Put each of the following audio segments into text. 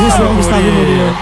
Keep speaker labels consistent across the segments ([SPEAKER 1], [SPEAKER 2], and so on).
[SPEAKER 1] Gustavo e Murilo.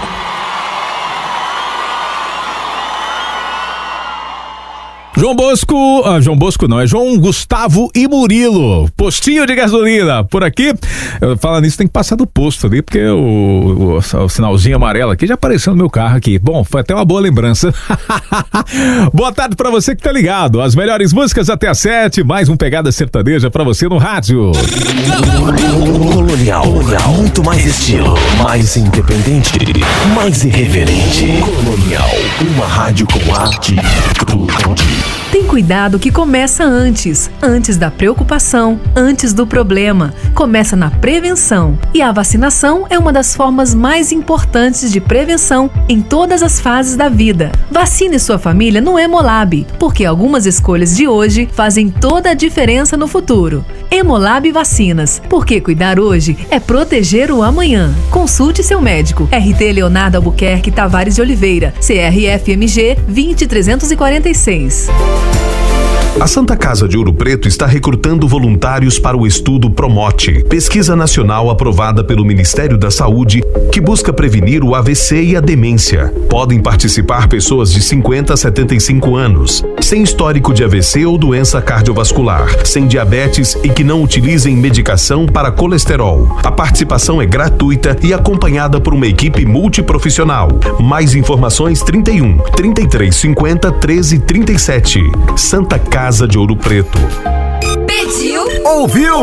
[SPEAKER 2] João Bosco não, é João Gustavo e Murilo, postinho de gasolina, por aqui. Falando nisso, tem que passar do posto ali, porque o sinalzinho amarelo aqui já apareceu no meu carro aqui. Bom, foi até uma boa lembrança. Boa tarde pra você que tá ligado, as melhores músicas até às 7, mais um Pegada Sertaneja pra você no rádio.
[SPEAKER 3] Colonial, muito mais estilo, mais independente, mais irreverente. Colonial, uma rádio com arte e tudo.
[SPEAKER 4] Tem cuidado que começa antes da preocupação, antes do problema. Começa na prevenção. E a vacinação é uma das formas mais importantes de prevenção em todas as fases da vida. Vacine sua família no Hemolab, porque algumas escolhas de hoje fazem toda a diferença no futuro. Hemolab Vacinas, porque cuidar hoje é proteger o amanhã. Consulte seu médico. RT Leonardo Albuquerque Tavares de Oliveira, CRFMG 20346.
[SPEAKER 5] A Santa Casa de Ouro Preto está recrutando voluntários para o estudo Promote, pesquisa nacional aprovada pelo Ministério da Saúde, que busca prevenir o AVC e a demência. Podem participar pessoas de 50 a 75 anos, sem histórico de AVC ou doença cardiovascular, sem diabetes e que não utilizem medicação para colesterol. A participação é gratuita e acompanhada por uma equipe multiprofissional. Mais informações 31 33 50 13 37. Santa Casa de Ouro Preto.
[SPEAKER 6] Pediu?
[SPEAKER 7] Ouviu?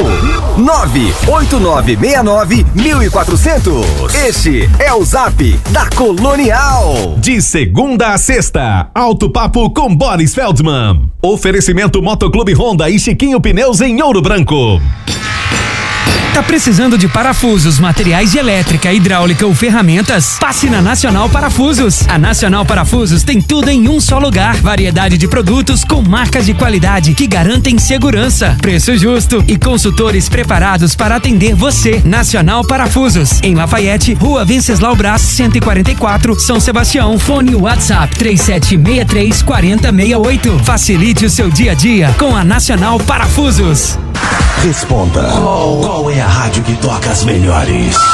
[SPEAKER 7] 98969-1400. Este é o Zap da Colonial.
[SPEAKER 5] De segunda a sexta, Alto Papo com Boris Feldman. Oferecimento Motoclube Honda e Chiquinho Pneus em Ouro Branco.
[SPEAKER 8] Tá precisando de parafusos, materiais de elétrica, hidráulica ou ferramentas? Passe na Nacional Parafusos. A Nacional Parafusos tem tudo em um só lugar. Variedade de produtos com marcas de qualidade que garantem segurança, preço justo e consultores preparados para atender você. Nacional Parafusos, em Lafayette, Rua Venceslau Brás, 144, São Sebastião. Fone WhatsApp 3763-4068. Facilite o seu dia a dia com a Nacional Parafusos.
[SPEAKER 3] Responda. Qual é a rádio que toca as melhores?